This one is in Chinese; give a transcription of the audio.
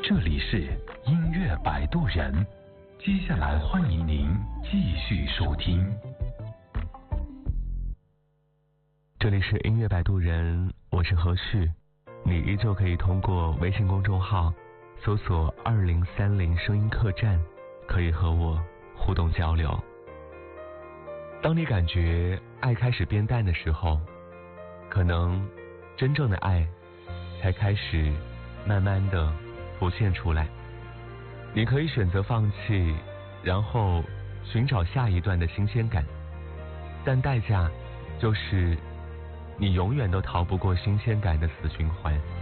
这里是音乐摆渡人，接下来欢迎您继续收听。 这里是音乐摆渡人，我是何旭，你依旧可以通过微信公众号搜索2030声音客栈，可以和我互动交流。当你感觉爱开始变淡的时候，可能真正的爱才开始慢慢的浮现出来。你可以选择放弃，然后寻找下一段的新鲜感，但代价就是你永远都逃不过新鲜感的死循环。